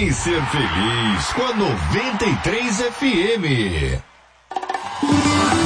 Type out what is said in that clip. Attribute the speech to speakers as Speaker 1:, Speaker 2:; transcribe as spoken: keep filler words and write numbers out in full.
Speaker 1: Vem ser feliz com a noventa e três F M.